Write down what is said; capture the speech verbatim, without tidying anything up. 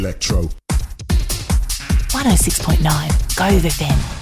Electro. one oh six point nine, Go F M.